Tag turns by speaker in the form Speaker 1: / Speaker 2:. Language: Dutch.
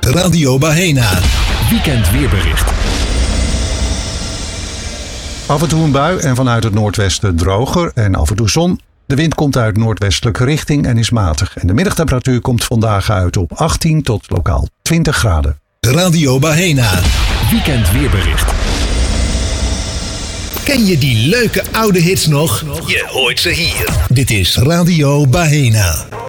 Speaker 1: Radio Bahena.
Speaker 2: Weekend weerbericht.
Speaker 3: Af en toe een bui en vanuit het noordwesten droger en af en toe zon. De wind komt uit noordwestelijke richting en is matig. En de middagtemperatuur komt vandaag uit op 18 tot lokaal 20 graden.
Speaker 1: Radio Bahena.
Speaker 2: Weekend weerbericht.
Speaker 1: Ken je die leuke oude hits nog? Je hoort ze hier. Dit is Radio Bahena.